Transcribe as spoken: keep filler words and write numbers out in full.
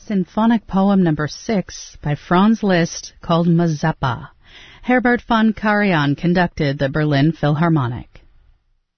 Symphonic Poem Number six by Franz Liszt called Mazeppa. Herbert von Karajan conducted the Berlin Philharmonic.